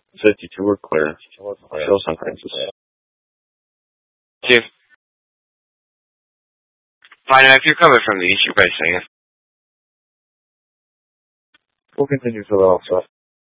52 were clear. Still San Francisco. Chief. Find out if you're coming from the east, you better sing it. We'll continue to the outside.